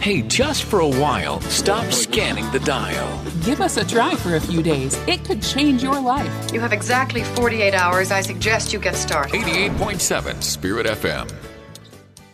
Hey, just for a while, stop scanning the dial. Give us a try for a few days. It could change your life. You have exactly 48 hours. I suggest you get started. 88.7 Spirit FM.